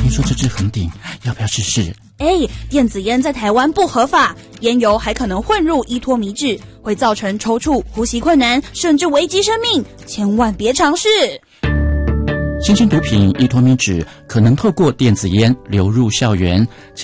听说这支红顶，要不要试试？ 电子烟在台湾不合法，烟油还可能混入依托米酯，会造成抽搐、呼吸困难，甚至危及生命，千万别尝试。 新兴毒品依托米酯可能透过电子烟流入校园。